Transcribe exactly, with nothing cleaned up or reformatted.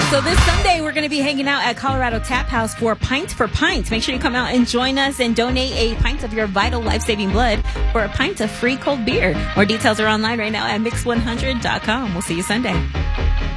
So this Sunday, we're going to be hanging out at Colorado Tap House for Pint for Pint. Make sure you come out and join us and donate a pint of your vital life-saving blood for a pint of free cold beer. More details are online right now at mix one hundred dot com. We'll see you Sunday.